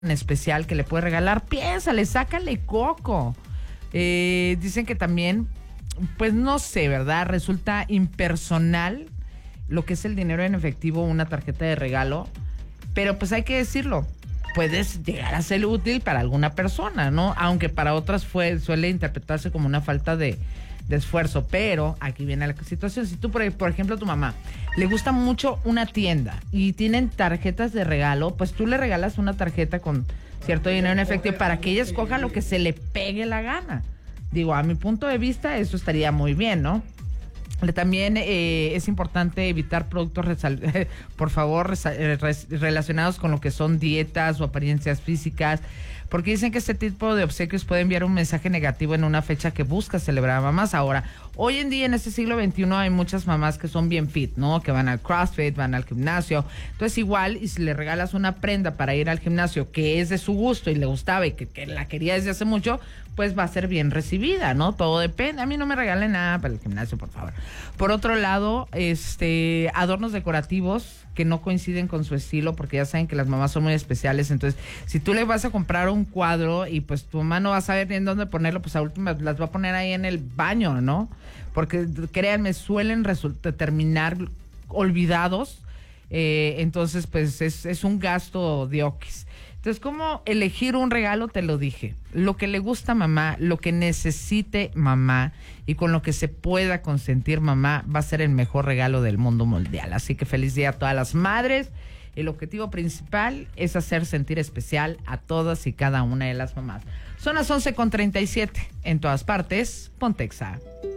en especial que le puede regalar, piénsale, sácale coco. Dicen que también, pues no sé, ¿verdad? Resulta impersonal lo que es el dinero en efectivo, una tarjeta de regalo, pero pues hay que decirlo, puedes llegar a ser útil para alguna persona, ¿no? Aunque para otras suele interpretarse como una falta de esfuerzo, pero aquí viene la situación. Si tú, por ejemplo, a tu mamá le gusta mucho una tienda y tienen tarjetas de regalo, pues tú le regalas una tarjeta con cierto dinero en efectivo para que ella escoja lo que se le pegue la gana. Digo, a mi punto de vista, eso estaría muy bien, ¿no? También es importante evitar productos, por favor, relacionados con lo que son dietas o apariencias físicas, porque dicen que este tipo de obsequios puede enviar un mensaje negativo en una fecha que busca celebrar a mamás. Ahora, hoy en día, en este siglo XXI, hay muchas mamás que son bien fit, ¿no? Que van al CrossFit, van al gimnasio. Entonces, igual, y si le regalas una prenda para ir al gimnasio que es de su gusto y le gustaba y que la quería desde hace mucho, pues va a ser bien recibida, ¿no? Todo depende. A mí no me regalen nada para el gimnasio, por favor. Por otro lado, adornos decorativos que no coinciden con su estilo, porque ya saben que las mamás son muy especiales. Entonces, si tú le vas a comprar un cuadro y pues tu mamá no va a saber ni en dónde ponerlo, pues a última las va a poner ahí en el baño, ¿no? Porque créanme, suelen terminar olvidados. Entonces, pues es un gasto de oquis. Entonces, ¿cómo elegir un regalo? Te lo dije. Lo que le gusta a mamá, lo que necesite mamá y con lo que se pueda consentir mamá va a ser el mejor regalo del mundo mundial. Así que feliz día a todas las madres. El objetivo principal es hacer sentir especial a todas y cada una de las mamás. Son las 11:37. En todas partes, Pontexa.